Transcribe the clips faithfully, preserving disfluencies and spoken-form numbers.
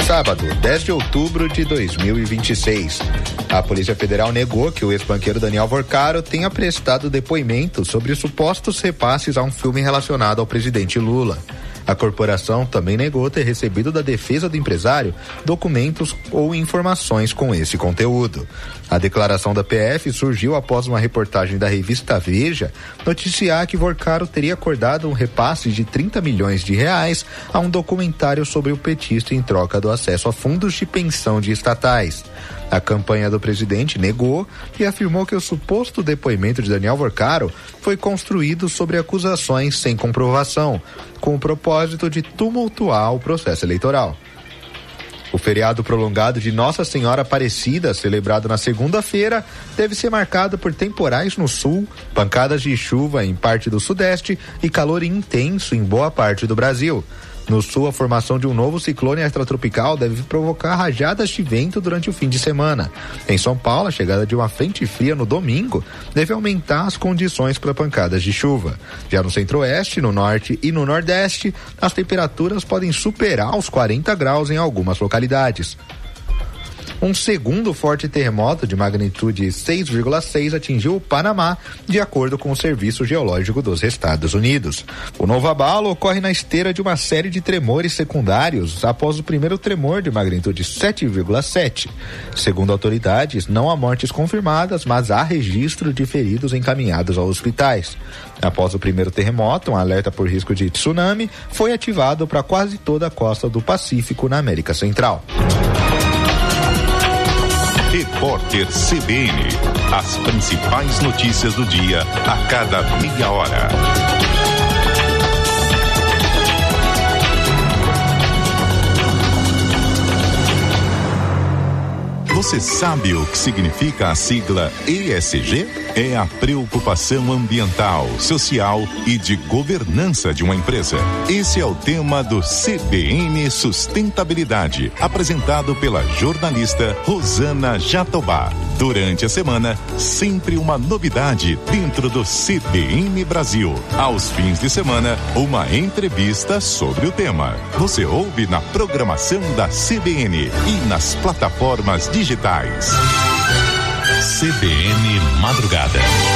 Sábado, dez de outubro de dois mil e vinte e seis. A Polícia Federal negou que o ex-banqueiro Daniel Vorcaro tenha prestado depoimento sobre supostos repasses a um filme relacionado ao presidente Lula. A corporação também negou ter recebido da defesa do empresário documentos ou informações com esse conteúdo. A declaração da P F surgiu após uma reportagem da revista Veja noticiar que Vorcaro teria acordado um repasse de trinta milhões de reais a um documentário sobre o petista em troca do acesso a fundos de pensão de estatais. A campanha do presidente negou e afirmou que o suposto depoimento de Daniel Vorcaro foi construído sobre acusações sem comprovação, com o propósito de tumultuar o processo eleitoral. O feriado prolongado de Nossa Senhora Aparecida, celebrado na segunda-feira, deve ser marcado por temporais no sul, pancadas de chuva em parte do sudeste e calor intenso em boa parte do Brasil. No sul, a formação de um novo ciclone extratropical deve provocar rajadas de vento durante o fim de semana. Em São Paulo, a chegada de uma frente fria no domingo deve aumentar as condições para pancadas de chuva. Já no centro-oeste, no norte e no nordeste, as temperaturas podem superar os quarenta graus em algumas localidades. Um segundo forte terremoto de magnitude seis vírgula seis atingiu o Panamá, de acordo com o Serviço Geológico dos Estados Unidos. O novo abalo ocorre na esteira de uma série de tremores secundários após o primeiro tremor de magnitude sete vírgula sete. Segundo autoridades, não há mortes confirmadas, mas há registro de feridos encaminhados aos hospitais. Após o primeiro terremoto, um alerta por risco de tsunami foi ativado para quase toda a costa do Pacífico, na América Central. Repórter C B N. As principais notícias do dia a cada meia hora. Você sabe o que significa a sigla E S G? É a preocupação ambiental, social e de governança de uma empresa. Esse é o tema do C B N Sustentabilidade, apresentado pela jornalista Rosana Jatobá. Durante a semana, sempre uma novidade dentro do C B N Brasil. Aos fins de semana, uma entrevista sobre o tema. Você ouve na programação da C B N e nas plataformas digitais. C B N Madrugada.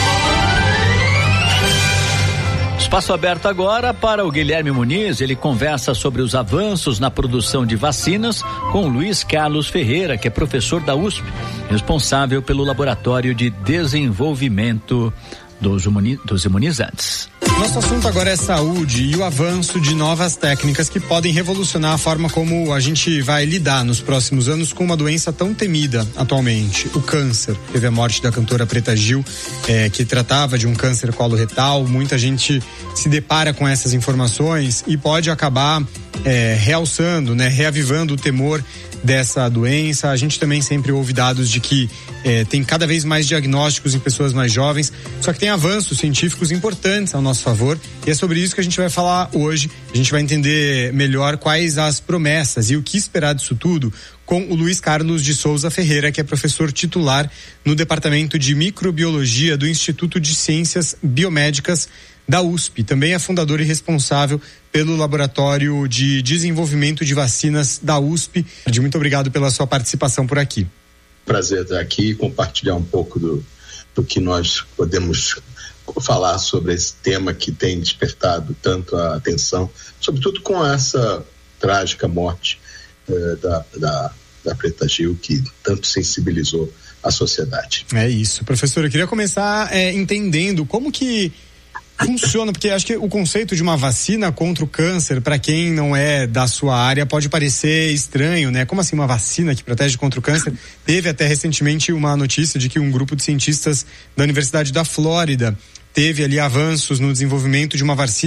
Espaço aberto agora para o Guilherme Muniz. Ele conversa sobre os avanços na produção de vacinas com o Luiz Carlos Ferreira, que é professor da U S P, responsável pelo Laboratório de Desenvolvimento dos, imuni- dos Imunizantes. Nosso assunto agora é saúde e o avanço de novas técnicas que podem revolucionar a forma como a gente vai lidar nos próximos anos com uma doença tão temida atualmente, o câncer. Teve a morte da cantora Preta Gil, é, que tratava de um câncer coloretal. Muita gente se depara com essas informações e pode acabar é, realçando, né, reavivando o temor dessa doença. A gente também sempre ouve dados de que é, tem cada vez mais diagnósticos em pessoas mais jovens, só que tem avanços científicos importantes ao nosso favor, e é sobre isso que a gente vai falar hoje. A gente vai entender melhor quais as promessas e o que esperar disso tudo com o Luiz Carlos de Souza Ferreira, que é professor titular no Departamento de Microbiologia do Instituto de Ciências Biomédicas da U S P. Também é fundador e responsável pelo Laboratório de Desenvolvimento de Vacinas da U S P. Muito obrigado pela sua participação por aqui. Prazer estar aqui e compartilhar um pouco do, do que nós podemos falar sobre esse tema que tem despertado tanto a atenção, sobretudo com essa trágica morte eh, da, da, da Preta Gil, que tanto sensibilizou a sociedade. É isso. Professor, eu queria começar é, entendendo como que funciona, porque acho que o conceito de uma vacina contra o câncer, para quem não é da sua área, pode parecer estranho, né? Como assim uma vacina que protege contra o câncer? Teve até recentemente uma notícia de que um grupo de cientistas da Universidade da Flórida teve ali avanços no desenvolvimento de uma vacina